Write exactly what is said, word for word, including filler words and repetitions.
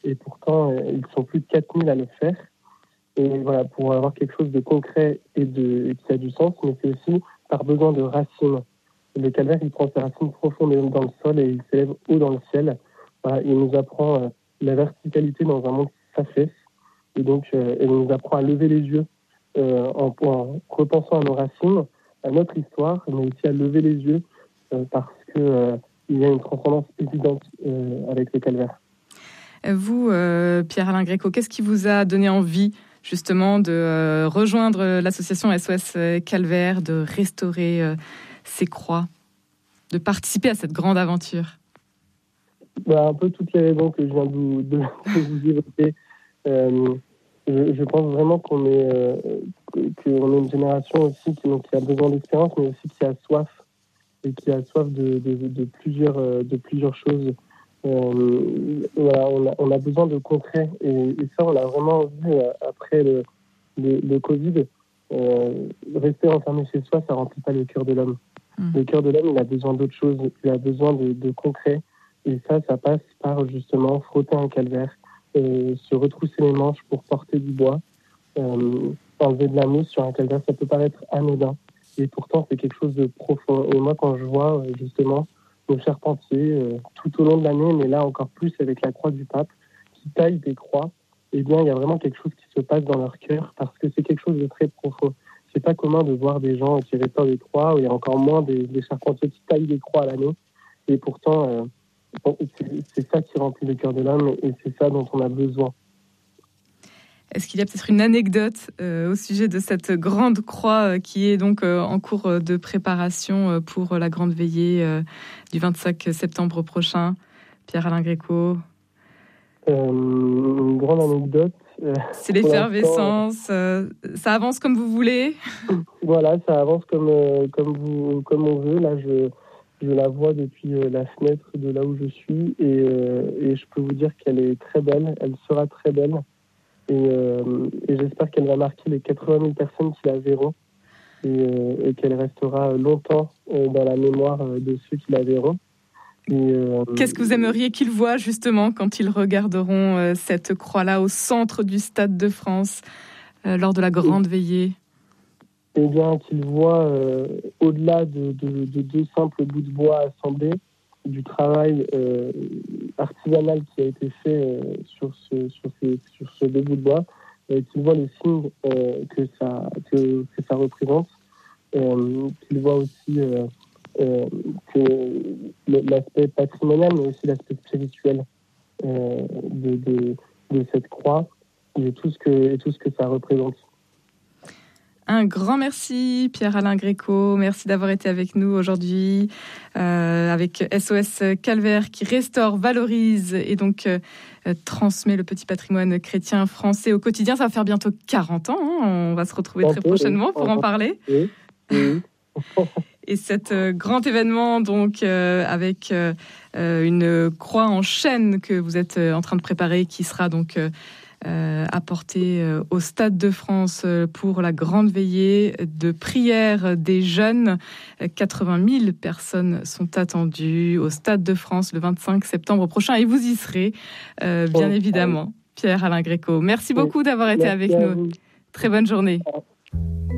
et pourtant, euh, ils sont plus de quatre mille à le faire. Et voilà, pour avoir quelque chose de concret et, de, et qui a du sens, mais c'est aussi par besoin de racines. Le calvaire, il prend ses racines profondément dans le sol et il s'élève haut dans le ciel. Voilà, il nous apprend euh, la verticalité dans un monde qui s'affaisse. Et donc, euh, il nous apprend à lever les yeux euh, en, en repensant à nos racines, à notre histoire, mais aussi à lever les yeux euh, parce qu'il euh, y a une transcendance évidente euh, avec le calvaire. Vous, euh, Pierre-Alain Gréco, qu'est-ce qui vous a donné envie justement de euh, rejoindre l'association S O S Calvaire, de restaurer euh, ces croix, de participer à cette grande aventure? Bah, un peu toutes les raisons que je viens de vous, de, de vous évoquer. Euh, je, je pense vraiment qu'on est, euh, qu'on est une génération aussi qui, donc, qui a besoin d'espérance, mais aussi qui a soif, et qui a soif de, de, de, plusieurs, de plusieurs choses. Euh, voilà, on, a, on a besoin de concret, et, et ça, on l'a vraiment vu euh, après le, le, le Covid. Euh, rester enfermé chez soi, ça ne remplit pas le cœur de l'homme. Mmh. Le cœur de l'homme, il a besoin d'autre chose, il a besoin de, de concret. Et ça, ça passe par justement frotter un calvaire, euh, se retrousser les manches pour porter du bois, euh, enlever de la mousse sur un calvaire. Ça peut paraître anodin, et pourtant c'est quelque chose de profond. Et moi, quand je vois justement nos charpentiers euh, tout au long de l'année, mais là encore plus avec la croix du pape, qui taillent des croix, eh bien, il y a vraiment quelque chose qui se passe dans leur cœur, parce que c'est quelque chose de très profond. C'est pas commun de voir des gens qui restaurent des croix, ou il y a encore moins des, des charpentiers qui taillent des croix à l'année. Et pourtant, euh, Bon, c'est, c'est ça qui remplit le cœur de l'homme et c'est ça dont on a besoin. Est-ce qu'il y a peut-être une anecdote euh, au sujet de cette grande croix euh, qui est donc euh, en cours de préparation euh, pour la grande veillée euh, du vingt-cinq septembre prochain? Pierre-Alain Gréco. Euh, une grande anecdote. Euh, c'est l'effervescence. Euh, ça avance comme vous voulez? Voilà, ça avance comme, euh, comme, vous, comme on veut. Là, je... Je la vois depuis euh, la fenêtre de là où je suis et, euh, et je peux vous dire qu'elle est très belle, elle sera très belle et, euh, et j'espère qu'elle va marquer les quatre-vingt mille personnes qui la verront et, euh, et qu'elle restera longtemps euh, dans la mémoire euh, de ceux qui la verront. Et, euh, Qu'est-ce que vous aimeriez qu'ils voient justement quand ils regarderont euh, cette croix-là au centre du Stade de France euh, lors de la grande et... veillée? Eh bien, qu'ils voient, euh, au-delà de, de, de deux simples bouts de bois assemblés, du travail euh, artisanal qui a été fait euh, sur, ce, sur, ces, sur ce deux bouts de bois, euh, qu'ils voient les signes euh, que, ça, que, que ça représente, euh, qu'ils voient aussi euh, euh, que l'aspect patrimonial, mais aussi l'aspect spirituel euh, de, de, de cette croix et tout ce que, et tout ce que ça représente. Un grand merci Pierre-Alain Gréco, merci d'avoir été avec nous aujourd'hui euh, avec S O S Calvaire qui restaure, valorise et donc euh, transmet le petit patrimoine chrétien français au quotidien. Ça va faire bientôt quarante ans, hein. On va se retrouver très prochainement pour en parler. Oui, oui. Et cet euh, grand événement donc euh, avec euh, une croix en chêne que vous êtes en train de préparer qui sera donc euh, Euh, apporté euh, au Stade de France euh, pour la grande veillée de prière des jeunes. quatre-vingt mille personnes sont attendues au Stade de France le vingt-cinq septembre prochain et vous y serez, euh, bien évidemment. Pierre-Alain Gréco, merci beaucoup d'avoir été avec nous. Très bonne journée.